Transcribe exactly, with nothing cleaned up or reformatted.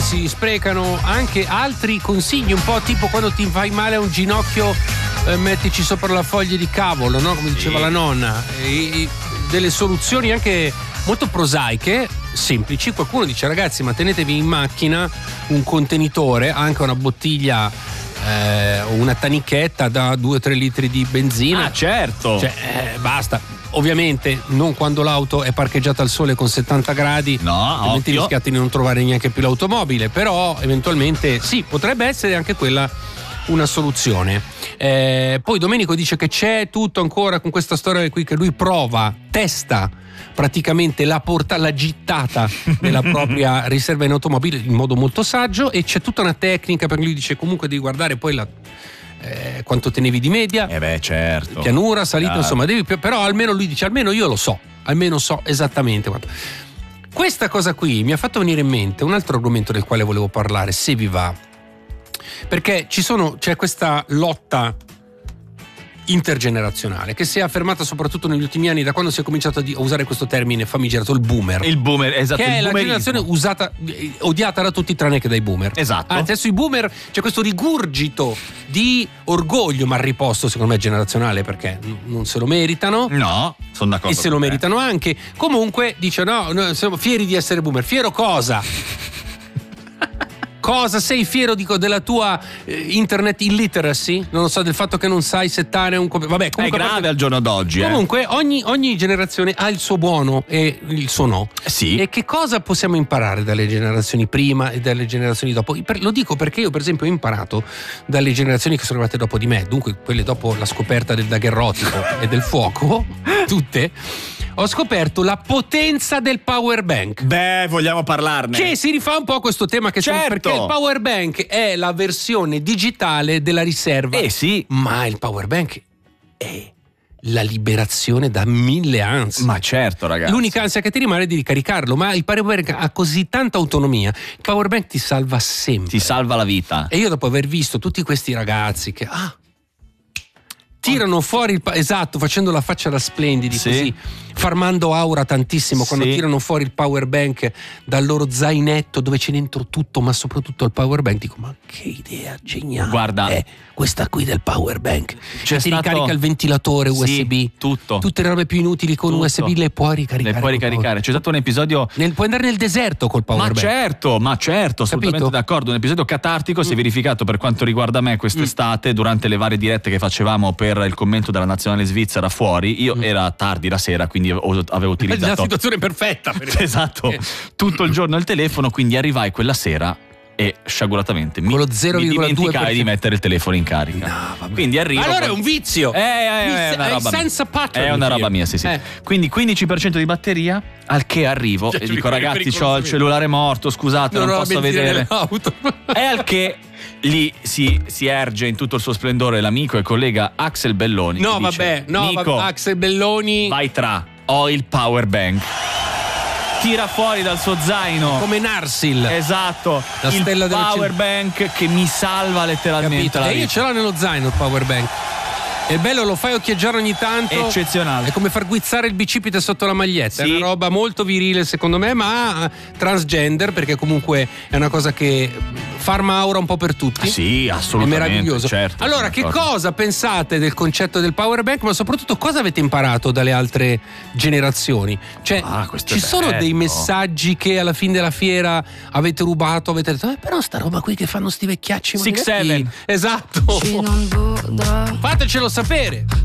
si sprecano anche altri consigli, un po' tipo quando ti fai male a un ginocchio, eh, mettici sopra la foglia di cavolo, no? Come diceva sì. la nonna. E, delle soluzioni anche molto prosaiche, semplici. Qualcuno dice: ragazzi, ma tenetevi in macchina un contenitore, anche una bottiglia eh, o una tanichetta da due o tre litri di benzina. Ah, certo. Cioè, eh, basta. Ovviamente non quando l'auto è parcheggiata al sole con settanta gradi, no, altrimenti rischiate di non trovare neanche più l'automobile, però eventualmente sì, potrebbe essere anche quella una soluzione. Eh, poi Domenico dice che c'è tutto ancora con questa storia qui, che lui prova, testa praticamente la porta, la gittata della propria riserva in automobile in modo molto saggio, e c'è tutta una tecnica, perché lui dice comunque devi guardare poi la Eh, quanto tenevi di media, eh beh, certo, pianura, salita, chiaro. Insomma devi, però almeno lui dice almeno io lo so, almeno so esattamente quanto. Questa cosa qui mi ha fatto venire in mente un altro argomento del quale volevo parlare, se vi va, perché ci sono c'è questa lotta intergenerazionale che si è affermata soprattutto negli ultimi anni, da quando si è cominciato a usare questo termine famigerato, il boomer. Il boomer, esatto. Che il è la generazione usata, odiata da tutti tranne che dai boomer. Esatto. Anzi, adesso i boomer, c'è questo rigurgito di orgoglio mal riposto, secondo me generazionale, perché non se lo meritano. No, sono d'accordo. E se lo te. meritano anche. Comunque dice: no, noi siamo fieri di essere boomer. Fiero cosa? Cosa sei fiero, dico, della tua eh, internet illiteracy? Non lo so, del fatto che non sai settare un computer. Vabbè, comunque è grave parte... al giorno d'oggi. Comunque eh. ogni, ogni generazione ha il suo buono e il suo no. Sì. E che cosa possiamo imparare dalle generazioni prima e dalle generazioni dopo? Lo dico perché io, per esempio, ho imparato dalle generazioni che sono arrivate dopo di me, dunque quelle dopo la scoperta del daguerrotipo e del fuoco, tutte. Ho scoperto la potenza del power bank. Beh, vogliamo parlarne. Che si rifà un po' a questo tema che certo. siamo, perché il power bank è la versione digitale della riserva. Eh sì. Ma il power bank è la liberazione da mille ansie. Ma certo, ragazzi. L'unica ansia che ti rimane è di ricaricarlo, ma il power bank ha così tanta autonomia. Il power bank ti salva sempre. Ti salva la vita. E io, dopo aver visto tutti questi ragazzi che ah tirano fuori il, esatto, facendo la faccia da splendidi, sì. così, farmando aura tantissimo, quando sì. tirano fuori il power bank dal loro zainetto dove c'è dentro tutto, ma soprattutto il power bank, dico: ma che idea geniale. Guarda, è questa qui del power bank. C'è ti stato... ricarica il ventilatore U S B, sì, tutto. Tutte le robe più inutili con tutto. U S B le puoi ricaricare. Le puoi ricaricare. C'è stato un episodio. Nel, puoi andare nel deserto col power ma bank. certo, ma certo, assolutamente Capito? d'accordo. Un episodio catartico si è verificato per quanto riguarda me quest'estate, mm. durante le varie dirette che facevamo per il commento della nazionale svizzera fuori. Io mm. era tardi la sera, quindi avevo utilizzato la situazione perfetta per esatto, eh. tutto il giorno al telefono, quindi arrivai quella sera e sciaguratamente mi, mi dimenticai di mettere il telefono in carica. No, vabbè. Quindi arrivo. Allora con... è un vizio. Eh, eh, eh, è una roba senza pattern. È una roba mia, sì, sì. Eh. Quindi quindici per cento di batteria, al che arrivo cioè, e dico: ragazzi, c'ho il cellulare morto, scusate, non, non posso vedere. E al che lì si, si erge in tutto il suo splendore l'amico e collega Axel Belloni. No, che vabbè, dice, no, Nico, vabbè, Axel Belloni. Vai tra, ho il power bank. Tira fuori dal suo zaino come Narsil, esatto, la il stella power del... bank che mi salva letteralmente. Capito? E io ce l'ho nello zaino il power bank. È bello, lo fai occhieggiare ogni tanto. Eccezionale. È come far guizzare il bicipite sotto la maglietta. Sì. È una roba molto virile secondo me, ma transgender, perché comunque è una cosa che farma aura un po' per tutti. Sì, assolutamente. È meraviglioso. Certo, allora, che cosa pensate del concetto del power bank, ma soprattutto cosa avete imparato dalle altre generazioni? Cioè, ah, ci sono bello. dei messaggi che alla fine della fiera avete rubato, avete detto: eh, però sta roba qui che fanno sti vecchiacci Six Seven. Esatto. Fatecelo sapere.